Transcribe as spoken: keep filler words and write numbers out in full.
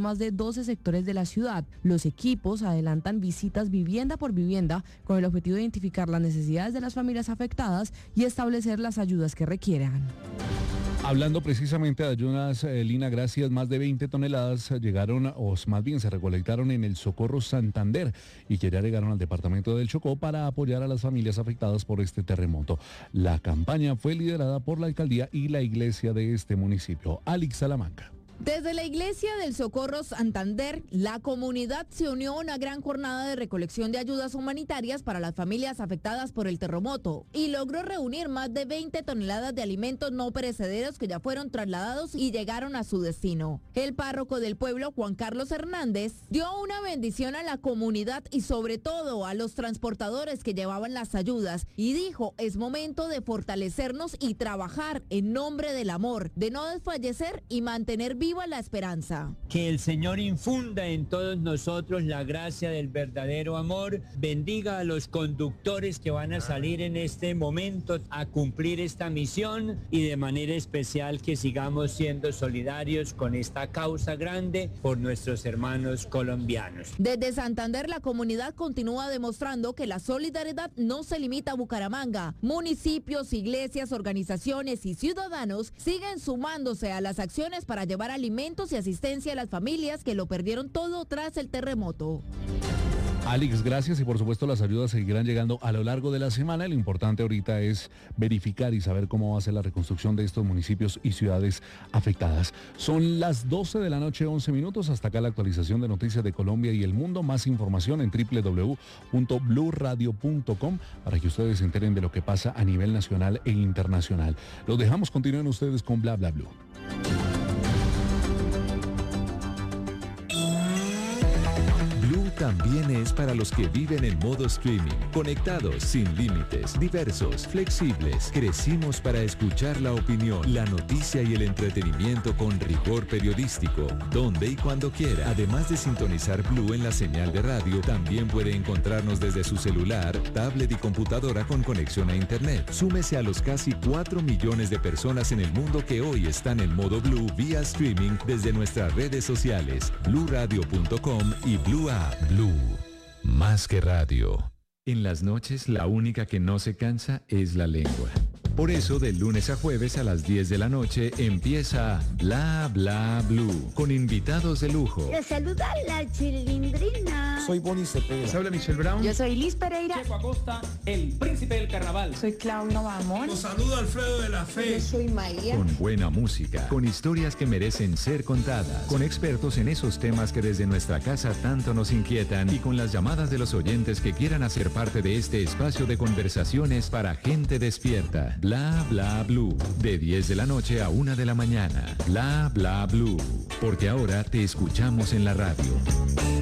más de doce sectores de la ciudad. Los equipos adelantan visitas vivienda por vivienda con el objetivo de identificar las necesidades de las familias afectadas y establecer las ayudas que requieran. Hablando precisamente de ayudas, eh, Lina, gracias, más de veinte toneladas llegaron, o más bien se recolectaron en el Socorro Santander y que ya llegaron al departamento del Chocó para apoyar a las familias afectadas por este terremoto. La campaña fue liderada por la alcaldía y la iglesia de este municipio. Alix Salamanca. Desde la iglesia del Socorro Santander, la comunidad se unió a una gran jornada de recolección de ayudas humanitarias para las familias afectadas por el terremoto y logró reunir más de veinte toneladas de alimentos no perecederos que ya fueron trasladados y llegaron a su destino. El párroco del pueblo, Juan Carlos Hernández, dio una bendición a la comunidad y sobre todo a los transportadores que llevaban las ayudas y dijo, es momento de fortalecernos y trabajar en nombre del amor, de no desfallecer y mantener viva la esperanza. Que el Señor infunda en todos nosotros la gracia del verdadero amor, bendiga a los conductores que van a salir en este momento a cumplir esta misión y de manera especial que sigamos siendo solidarios con esta causa grande por nuestros hermanos colombianos. Desde Santander la comunidad continúa demostrando que la solidaridad no se limita a Bucaramanga. Municipios, iglesias, organizaciones y ciudadanos siguen sumándose a las acciones para llevar alimentos y asistencia a las familias que lo perdieron todo tras el terremoto. Alex, gracias y por supuesto las ayudas seguirán llegando a lo largo de la semana. Lo importante ahorita es verificar y saber cómo va a ser la reconstrucción de estos municipios y ciudades afectadas. Son las doce de la noche, once minutos. Hasta acá la actualización de noticias de Colombia y el mundo. Más información en doble u doble u doble u punto blue radio punto com para que ustedes se enteren de lo que pasa a nivel nacional e internacional. Los dejamos, continúen ustedes con Bla Bla Blue. También es para los que viven en modo streaming, conectados, sin límites, diversos, flexibles. Crecimos para escuchar la opinión, la noticia y el entretenimiento con rigor periodístico, donde y cuando quiera. Además de sintonizar Blue en la señal de radio, también puede encontrarnos desde su celular, tablet y computadora con conexión a internet. Súmese a los casi cuatro millones de personas en el mundo que hoy están en modo Blue vía streaming desde nuestras redes sociales, blue radio punto com y Blue App. Blue, más que radio. En las noches la única que no se cansa es la lengua. Por eso, de lunes a jueves a las diez de la noche empieza Bla Bla Blue, con invitados de lujo. Le saluda la Chilindrina. Soy Bonnie Cepeda. Se habla Michelle Brown. Yo soy Liz Pereira. Checo Acosta, el príncipe del carnaval. Soy Claudia Bamón. Los saluda Alfredo de la Fe. Yo soy María. Con buena música, con historias que merecen ser contadas, con expertos en esos temas que desde nuestra casa tanto nos inquietan y con las llamadas de los oyentes que quieran hacer parte de este espacio de conversaciones para gente despierta. Bla Bla Blue, de diez de la noche a una de la mañana. Bla Bla Blue, porque ahora te escuchamos en la radio.